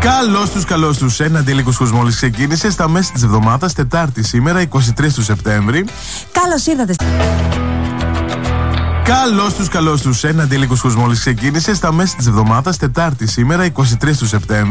Καλώς τους. Ένα αντίλικος μόλις ξεκίνησε στα μέσα της εβδομάδας, Τετάρτη σήμερα, 23 του Σεπτέμβρη. Καλώς ήρθατε. Καλώς τους. Ένα αντίλικος μόλις ξεκίνησε στα μέσα της εβδομάδας, Τετάρτη σήμερα, 23 του Σεπτέμβρη.